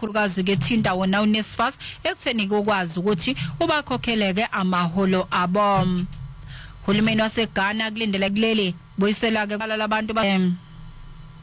kakhulukazi ke thinta wona uNSFAS ekutheni kokwazi ukuthi ubakhokheleke amaholo abo. Uhulumeni waseGhana kulindele kuleli buyisela ke labantu